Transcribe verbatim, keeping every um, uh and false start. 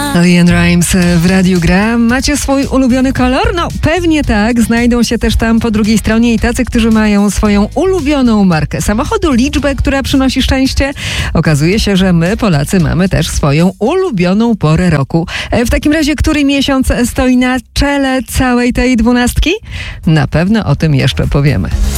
LeAnn Rimes w Radiu Gra. Macie swój ulubiony kolor? No pewnie tak. Znajdą się też tam po drugiej stronie i tacy, którzy mają swoją ulubioną markę samochodu, liczbę, która przynosi szczęście. Okazuje się, że my, Polacy, mamy też swoją ulubioną porę roku. W takim razie, który miesiąc stoi na czele całej tej dwunastki? Na pewno o tym jeszcze powiemy.